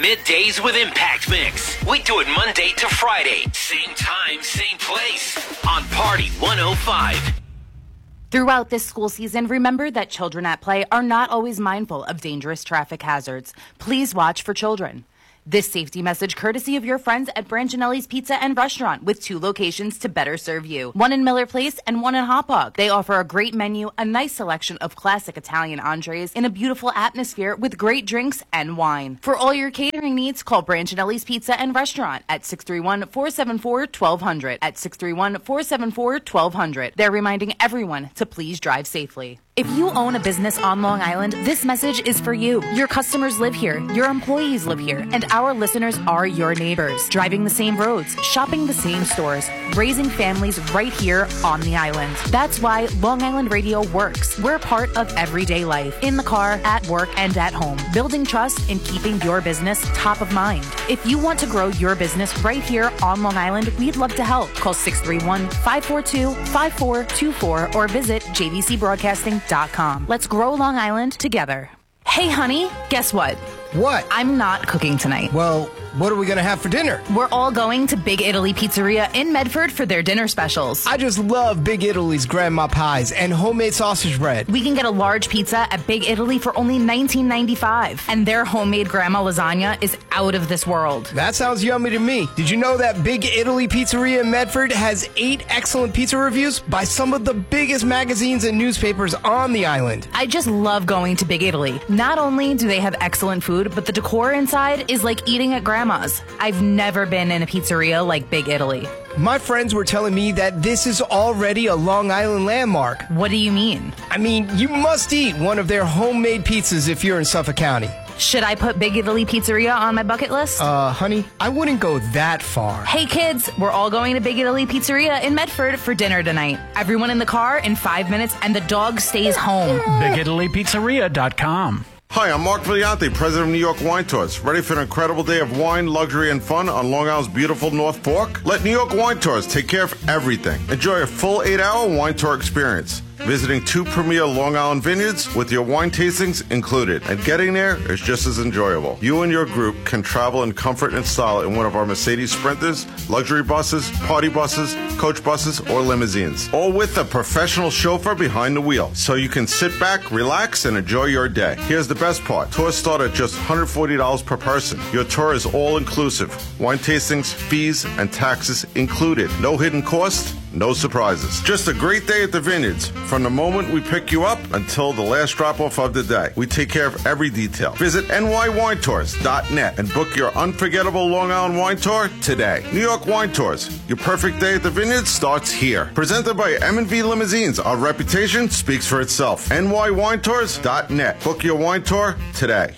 Middays with Impact Mix. We do it Monday to Friday. Same time, same place. On Party 105. Throughout this school season, remember that children at play are not always mindful of dangerous traffic hazards. Please watch for children. This safety message courtesy of your friends at Branginelli's Pizza and Restaurant with 2 locations to better serve you. One in Miller Place and one in Hauppauge. They offer a great menu, a nice selection of classic Italian entrees in a beautiful atmosphere with great drinks and wine. For all your catering needs, call Branginelli's Pizza and Restaurant at 631-474-1200. At 631-474-1200. They're reminding everyone to please drive safely. If you own a business on Long Island, this message is for you. Your customers live here, your employees live here, and our listeners are your neighbors. Driving the same roads, shopping the same stores, raising families right here on the island. That's why Long Island Radio works. We're part of everyday life, in the car, at work, and at home, building trust and keeping your business top of mind. If you want to grow your business right here on Long Island, we'd love to help. Call 631-542-5424 or visit jvcbroadcasting.com. Let's grow Long Island together. Hey, honey, guess what? What? I'm not cooking tonight. Well, what are we going to have for dinner? We're all going to Big Italy Pizzeria in Medford for their dinner specials. I just love Big Italy's grandma pies and homemade sausage bread. We can get a large pizza at Big Italy for only $19.95. And their homemade grandma lasagna is out of this world. That sounds yummy to me. Did you know that Big Italy Pizzeria in Medford has 8 excellent pizza reviews by some of the biggest magazines and newspapers on the island? I just love going to Big Italy. Not only do they have excellent food, but the decor inside is like eating at grandma's. I've never been in a pizzeria like Big Italy. My friends were telling me that this is already a Long Island landmark. What do you mean? I mean, you must eat one of their homemade pizzas if you're in Suffolk County. Should I put Big Italy Pizzeria on my bucket list? Honey, I wouldn't go that far. Hey kids, we're all going to Big Italy Pizzeria in Medford for dinner tonight. Everyone in the car in 5 minutes and the dog stays home. BigItalyPizzeria.com. Hi, I'm Mark Villiante, president of New York Wine Tours. Ready for an incredible day of wine, luxury, and fun on Long Island's beautiful North Fork? Let New York Wine Tours take care of everything. Enjoy a full 8-hour wine tour experience. Visiting 2 premier Long Island vineyards with your wine tastings included. And getting there is just as enjoyable. You and your group can travel in comfort and style in one of our Mercedes Sprinters, luxury buses, party buses, coach buses, or limousines. All with a professional chauffeur behind the wheel. So you can sit back, relax, and enjoy your day. Here's the best part. Tours start at just $140 per person. Your tour is all inclusive. Wine tastings, fees, and taxes included. No hidden cost. No surprises. Just a great day at the vineyards. From the moment we pick you up until the last drop-off of the day. We take care of every detail. Visit nywinetours.net and book your unforgettable Long Island wine tour today. New York Wine Tours. Your perfect day at the vineyards starts here. Presented by M&V Limousines. Our reputation speaks for itself. nywinetours.net. Book your wine tour today.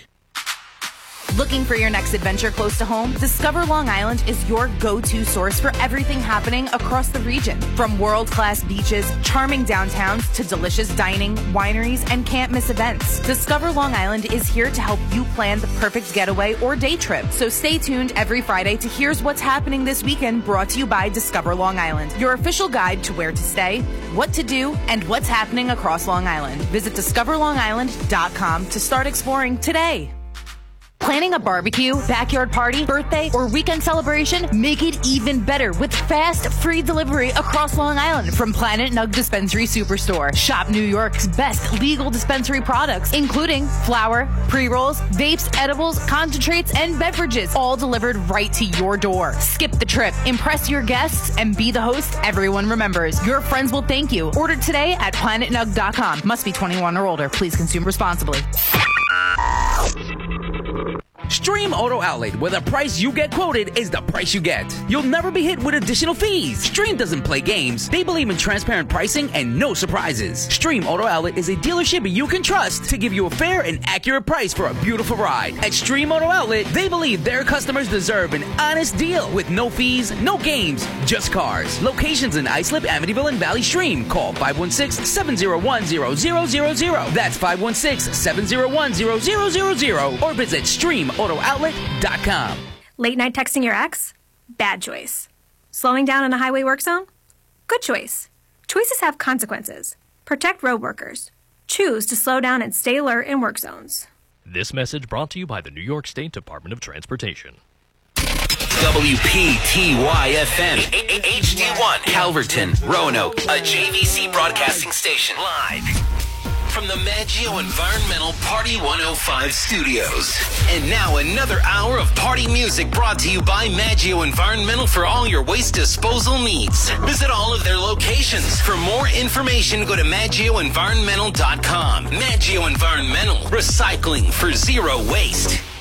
Looking for your next adventure close to home? Discover Long Island is your go-to source for everything happening across the region. From world-class beaches, charming downtowns, to delicious dining, wineries, and can't-miss events. Discover Long Island is here to help you plan the perfect getaway or day trip. So stay tuned every Friday to Here's What's Happening This Weekend, brought to you by Discover Long Island, your official guide to where to stay, what to do, and what's happening across Long Island. Visit discoverlongisland.com to start exploring today. Planning a barbecue, backyard party, birthday, or weekend celebration? Make it even better with fast, free delivery across Long Island from Planet Nug Dispensary Superstore. Shop New York's best legal dispensary products, including flour, pre-rolls, vapes, edibles, concentrates, and beverages, all delivered right to your door. Skip the trip, impress your guests, and be the host everyone remembers. Your friends will thank you. Order today at planetnug.com. Must be 21 or older. Please consume responsibly. Stream Auto Outlet, where the price you get quoted is the price you get. You'll never be hit with additional fees. Stream doesn't play games. They believe in transparent pricing and no surprises. Stream Auto Outlet is a dealership you can trust to give you a fair and accurate price for a beautiful ride. At Stream Auto Outlet, they believe their customers deserve an honest deal with no fees, no games, just cars. Locations in Islip, Amityville, and Valley Stream. Call 516-701-0000. That's 516-701-0000. Or visit StreamAutoOutlet.com. Late night texting your ex? Bad choice. Slowing down in a highway work zone? Good choice. Choices have consequences. Protect road workers. Choose to slow down and stay alert in work zones. This message brought to you by the New York State Department of Transportation. WPTY-FM, HD1, Calverton, Roanoke, a JVC broadcasting station live from the Maggio Environmental Party 105 studios. And now another hour of party music brought to you by Maggio Environmental for all your waste disposal needs. Visit all of their locations. For more information, go to MaggioEnvironmental.com. Maggio Environmental, recycling for zero waste.